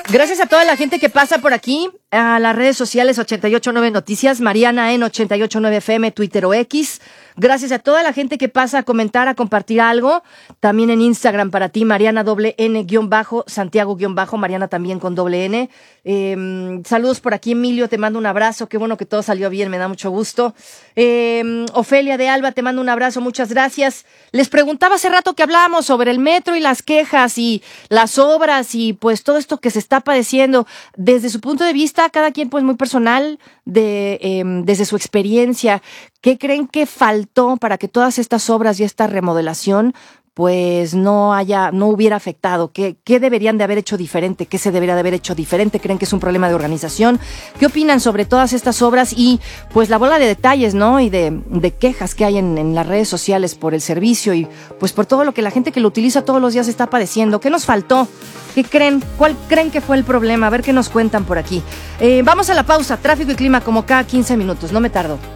Gracias a toda la gente que pasa por aquí, a las redes sociales 889 Noticias, Mariana en 889 FM, Twitter o X. Gracias a toda la gente que pasa a comentar, a compartir algo. También en Instagram para ti, Mariana _N_ Santiago _ Mariana también con _N. Saludos por aquí, Emilio, te mando un abrazo. Qué bueno que todo salió bien, me da mucho gusto. Ofelia de Alba, te mando un abrazo, muchas gracias. Les preguntaba hace rato que hablábamos sobre el metro y las quejas y las obras y pues todo esto que se está padeciendo. Desde su punto de vista, cada quien pues muy personal, desde su experiencia, ¿qué creen que faltó para que todas estas obras y esta remodelación pues no hubiera afectado? ¿Qué deberían de haber hecho diferente? ¿Qué se debería de haber hecho diferente? ¿Creen que es un problema de organización? ¿Qué opinan sobre todas estas obras y pues la bola de detalles, ¿no? Y de quejas que hay en las redes sociales por el servicio y pues por todo lo que la gente que lo utiliza todos los días está padeciendo? ¿Qué nos faltó? ¿Qué creen? ¿Cuál creen que fue el problema? A ver qué nos cuentan por aquí. Vamos a la pausa. Tráfico y clima como cada 15 minutos. No me tardo.